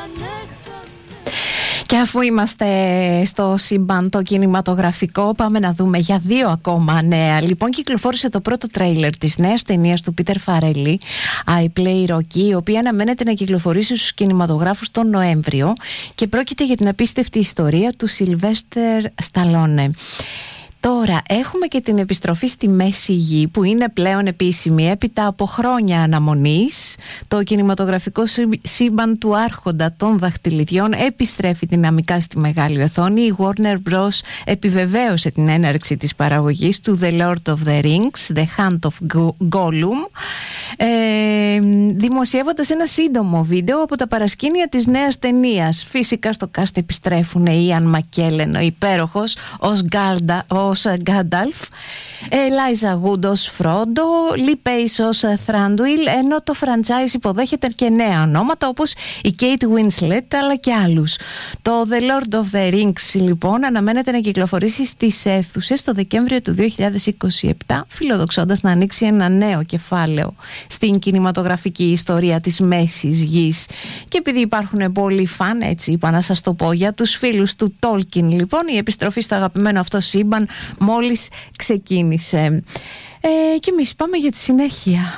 Και αφού είμαστε στο σύμπαν το κινηματογραφικό, πάμε να δούμε για 2 ακόμα νέα. Λοιπόν, κυκλοφόρησε το πρώτο τρέιλερ της νέας ταινίας του Πίτερ Φαρέλι, I Play Rocky, η οποία αναμένεται να κυκλοφορήσει στους κινηματογράφους τον Νοέμβριο και πρόκειται για την απίστευτη ιστορία του Σιλβέστερ Σταλόνε. Τώρα έχουμε και την επιστροφή στη Μέση Γη, που είναι πλέον επίσημη έπειτα από χρόνια αναμονής. Το κινηματογραφικό σύμπαν του Άρχοντα των Δαχτυλιδιών επιστρέφει δυναμικά στη μεγάλη οθόνη. Η Warner Bros. Επιβεβαίωσε την έναρξη της παραγωγής του The Lord of the Rings, The Hunt of Gollum, δημοσιεύοντας ένα σύντομο βίντεο από τα παρασκήνια της νέας ταινίας. Φυσικά στο cast επιστρέφουν η Ιαν Μακκέλεν, ο υπέροχος, ως Γκάνταλφ, Ελάιζα Γουντ ως Φρόντο, Λι Πέις ως Θράντουιλ, ενώ το franchise υποδέχεται και νέα ονόματα όπως η Kate Winslet αλλά και άλλους. Το The Lord of the Rings λοιπόν αναμένεται να κυκλοφορήσει στις αίθουσες το Δεκέμβριο του 2027, φιλοδοξώντας να ανοίξει ένα νέο κεφάλαιο στην κινηματογραφική ιστορία της Μέσης Γης. Και επειδή υπάρχουν πολλοί φαν, έτσι είπα να σας το πω, για τους φίλους του Tolkien λοιπόν, η επιστροφή στο αγαπημένο αυτό σύμπαν μόλις ξεκίνησε. Και εμείς πάμε για τη συνέχεια,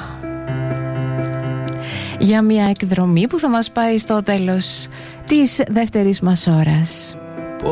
για μια εκδρομή που θα μας πάει στο τέλος της δεύτερης μας ώρας.